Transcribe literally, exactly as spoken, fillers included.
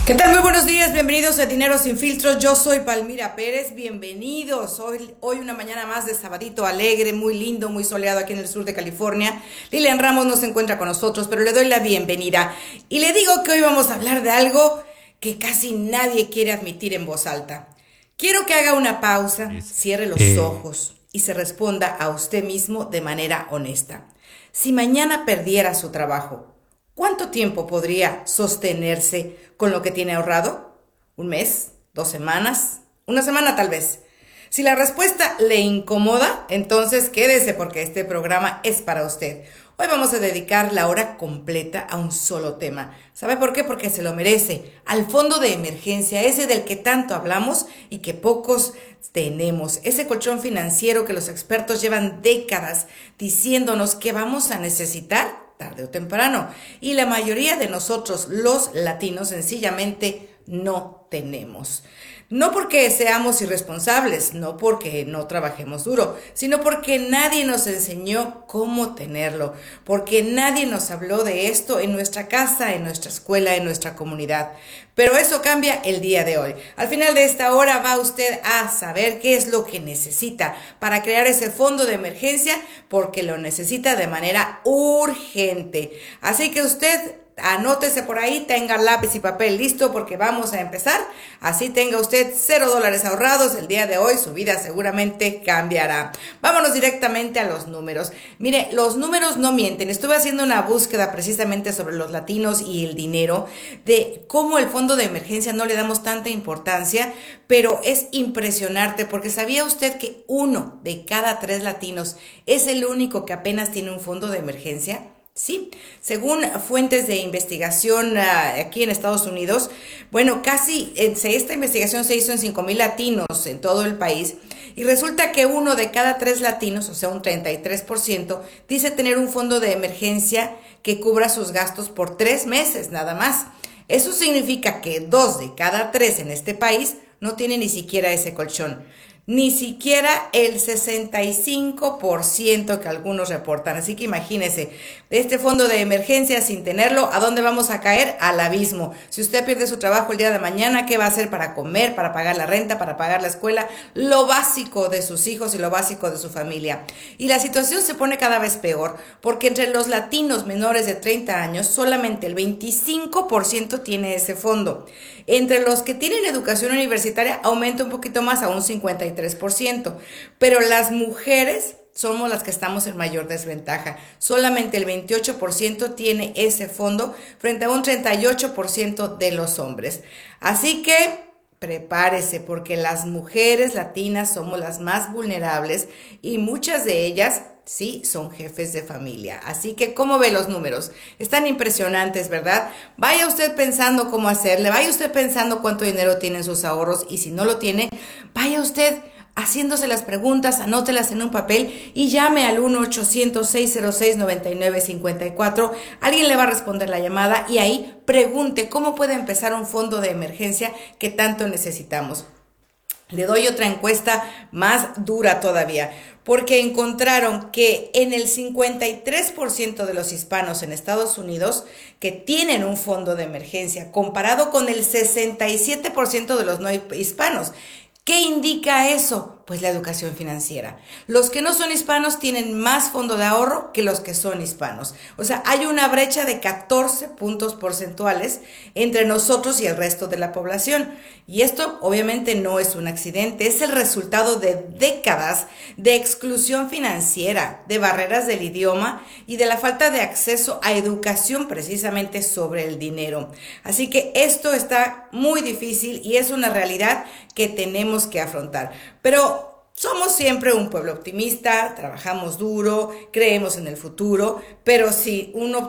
¿Qué tal? Muy buenos días, bienvenidos a Dinero Sin Filtros. Yo soy Palmira Pérez, bienvenidos. Hoy, hoy una mañana más de sabadito alegre, muy lindo, muy soleado aquí en el sur de California. Lilian Ramos no se encuentra con nosotros, pero le doy la bienvenida. Y le digo que hoy vamos a hablar de algo que casi nadie quiere admitir en voz alta. Quiero que haga una pausa, cierre los Eh, ojos y se responda a usted mismo de manera honesta. Si mañana perdiera su trabajo, ¿cuánto tiempo podría sostenerse con lo que tiene ahorrado? ¿Un mes? ¿Dos semanas? ¿Una semana tal vez? Si la respuesta le incomoda, entonces quédese porque este programa es para usted. Hoy vamos a dedicar la hora completa a un solo tema. ¿Sabe por qué? Porque se lo merece. Al fondo de emergencia, ese del que tanto hablamos y que pocos tenemos. Ese colchón financiero que los expertos llevan décadas diciéndonos que vamos a necesitar tarde o temprano. Y la mayoría de nosotros, los latinos, sencillamente no tenemos. No porque seamos irresponsables, no porque no trabajemos duro, sino porque nadie nos enseñó cómo tenerlo, porque nadie nos habló de esto en nuestra casa, en nuestra escuela, en nuestra comunidad. Pero eso cambia el día de hoy. Al final de esta hora va usted a saber qué es lo que necesita para crear ese fondo de emergencia, porque lo necesita de manera urgente. Así que usted anótese por ahí, tenga lápiz y papel listo porque vamos a empezar. Así tenga usted cero dólares ahorrados el día de hoy, su vida seguramente cambiará. Vámonos directamente a los números. Mire, los números no mienten. Estuve haciendo una búsqueda precisamente sobre los latinos y el dinero, de cómo el fondo de emergencia no le damos tanta importancia, pero es impresionante porque ¿sabía usted que uno de cada tres latinos es el único que apenas tiene un fondo de emergencia? Sí, según fuentes de investigación uh, aquí en Estados Unidos, bueno, casi eh, esta investigación se hizo en cinco mil latinos en todo el país y resulta que uno de cada tres latinos, o sea un treinta y tres por ciento, dice tener un fondo de emergencia que cubra sus gastos por tres meses nada más. Eso significa que dos de cada tres en este país no tienen ni siquiera ese colchón. Ni siquiera el sesenta y cinco por ciento que algunos reportan. Así que imagínese, este fondo de emergencia sin tenerlo, ¿a dónde vamos a caer? Al abismo. Si usted pierde su trabajo el día de mañana, ¿qué va a hacer para comer, para pagar la renta, para pagar la escuela? Lo básico de sus hijos y lo básico de su familia. Y la situación se pone cada vez peor, porque entre los latinos menores de treinta años, solamente el veinticinco por ciento tiene ese fondo. Entre los que tienen educación universitaria, aumenta un poquito más a un cincuenta y tres por ciento. Pero las mujeres somos las que estamos en mayor desventaja. Solamente el veintiocho por ciento tiene ese fondo frente a un treinta y ocho por ciento de los hombres. Así que prepárese porque las mujeres latinas somos las más vulnerables y muchas de ellas sí son jefes de familia. Así que, ¿cómo ve los números? Están impresionantes, ¿verdad? Vaya usted pensando cómo hacerle, vaya usted pensando cuánto dinero tiene en sus ahorros y si no lo tiene, vaya usted haciéndose las preguntas, anótelas en un papel y llame al uno ochocientos, seis cero seis, nueve nueve cinco cuatro. Alguien le va a responder la llamada y ahí pregunte cómo puede empezar un fondo de emergencia que tanto necesitamos. Le doy otra encuesta más dura todavía, porque encontraron que en el cincuenta y tres por ciento de los hispanos en Estados Unidos que tienen un fondo de emergencia, comparado con el sesenta y siete por ciento de los no hispanos. ¿Qué indica eso? Pues la educación financiera. Los que no son hispanos tienen más fondo de ahorro que los que son hispanos. O sea, hay una brecha de catorce puntos porcentuales entre nosotros y el resto de la población. Y esto obviamente no es un accidente, es el resultado de décadas de exclusión financiera, de barreras del idioma y de la falta de acceso a educación precisamente sobre el dinero. Así que esto está muy difícil y es una realidad que tenemos que afrontar. Pero somos siempre un pueblo optimista, trabajamos duro, creemos en el futuro, pero si un